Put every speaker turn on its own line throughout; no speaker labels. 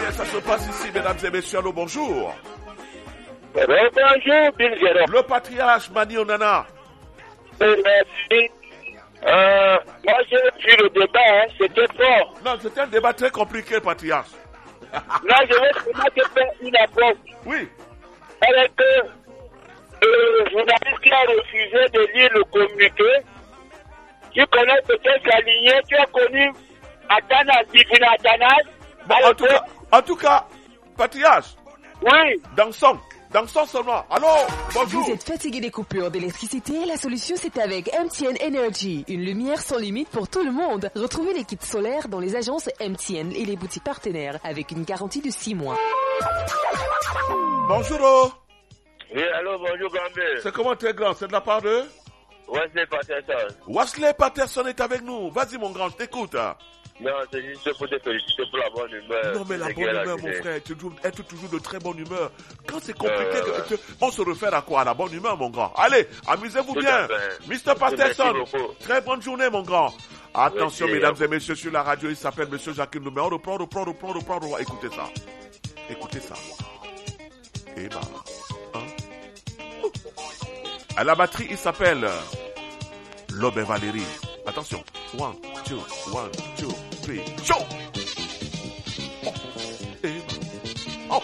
bien ça se passe ici, mesdames et messieurs. Allô, bonjour.
Bonjour, Bill Gérard.
Le patriarche Mani Onana.
Merci. Moi, j'ai vu le débat, hein, c'était fort.
Non, c'était un débat très compliqué, patriarche.
Là, je vais seulement te faire une approche.
Oui.
Avec le journaliste qui a refusé de lire le communiqué. Tu connais peut-être la lignée, tu as connu Athanas, Divina Athanas.
Bon, en tout cas, patriarche.
Oui.
Dansons seulement. Allô, bonjour.
Vous êtes fatigué des coupures d'électricité? La solution, c'est avec MTN Energy. Une lumière sans limite pour tout le monde. Retrouvez les kits solaires dans les agences MTN et les boutiques partenaires avec une garantie de 6 mois.
Bonjour.
Oui, allô, bonjour, Gambé.
C'est comment t'es grand? C'est de la part de
Wesley Patterson.
Wesley Patterson est avec nous. Vas-y, mon grand, je t'écoute.
Non, c'est juste pour te féliciter pour la bonne humeur.
Non, mais la bonne humeur, mon frère, tu dois être toujours de très bonne humeur. Quand c'est compliqué, on se réfère à quoi? À la bonne humeur, mon grand. Allez, amusez-vous bien. Mr. Patterson, très bonne journée, mon grand. Attention, mesdames et messieurs, sur la radio, il s'appelle Monsieur Jacques Ndoumé. On reprend. Écoutez ça. Et bah, à la batterie, il s'appelle Lobe Valérie. Attention. 1, 2, 1, 2, 3, show! Oh!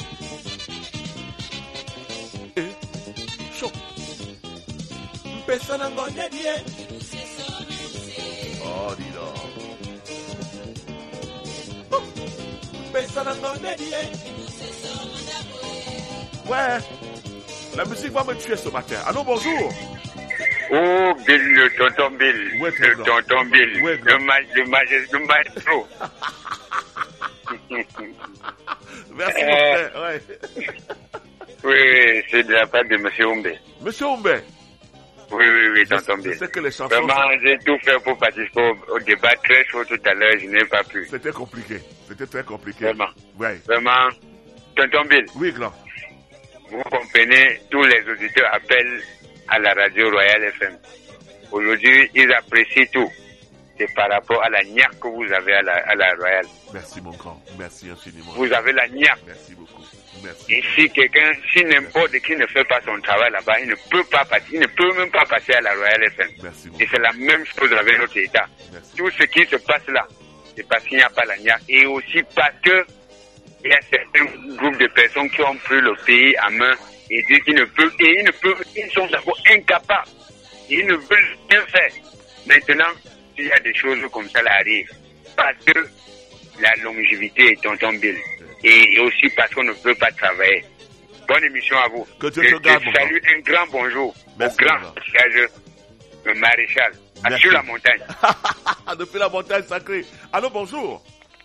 Show! Mpesa ngonde die. Oh, dis donc. Mpesa ngonde die. Ouais. La musique va me tuer ce matin. Allô, bonjour.
Oh, Bill, le tonton Bill.
Ouais,
le tonton Bill.
Ouais,
le maestro.
Merci, mon frère. Ouais.
Oui, c'est de la part de M. Oumbe.
Monsieur Oumbe.
Oui, tonton Bill.
C'est que les chansons...
Vraiment, j'ai tout fait pour participer au débat très chaud tout à l'heure. Je n'ai pas pu.
C'était compliqué. C'était très compliqué.
Vraiment.
Ouais.
Vraiment, tonton Bill.
Oui, grand.
Vous comprenez, tous les auditeurs appellent à la radio Royal FM. Aujourd'hui, ils apprécient tout. C'est par rapport à la niaque que vous avez à la Royal.
Merci, mon grand. Merci infiniment.
Vous avez la niaque.
Merci beaucoup. Merci.
Et si n'importe qui ne fait pas son travail là-bas, il ne peut pas passer, il ne peut même pas passer à la Royal FM.
Merci, mon
Et c'est la même chose avec notre État.
Merci.
Tout ce qui se passe là, c'est parce qu'il n'y a pas la niaque. Et aussi parce que il y a certains groupes de personnes qui ont pris le pays à main et disent qu'ils ne peuvent, ils sont d'abord incapables. Ils ne veulent rien faire. Maintenant, s'il y a des choses comme ça là arrivent, parce que la longévité est tonton Bill. Et aussi parce qu'on ne peut pas travailler. Bonne émission à vous.
Que Dieu te garde, mon
salue un grand bonjour
merci,
au grand le maréchal, sur la montagne.
Depuis la montagne sacrée. Allô, bonjour.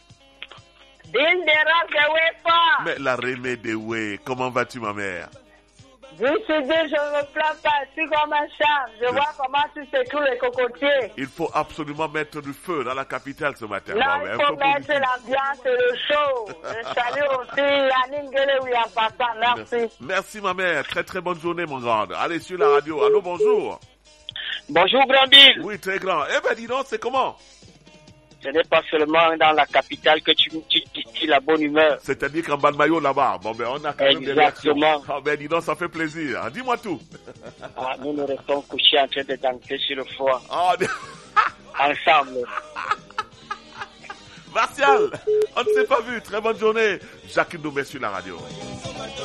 Mais la Rémé de Oué, comment vas-tu, ma mère?
Je me plains pas, je suis comme un chat. Je vois comment tu secoues les cocotiers.
Il faut absolument mettre du feu dans la capitale ce matin.
Là, il faut mettre l'ambiance et le show. Je salue aussi Yannick Guélé, papa. Merci.
Merci, ma mère. Très, très bonne journée, mon grand. Allez sur la radio. Allô, bonjour.
Bonjour, grand Bill.
Oui, très grand. Eh ben, dis donc, c'est comment?
Ce n'est pas seulement dans la capitale que tu la bonne humeur.
C'est-à-dire qu'en bas de maillot là-bas, bon ben on a quand même des réactions. Ah ben dis donc, ça fait plaisir. Ah, dis-moi tout.
Nous nous restons couchés en train de danser sur le foie.
Oh,
ensemble.
Martial, on ne s'est pas vu. Très bonne journée. Jacques Ndoumé sur la radio.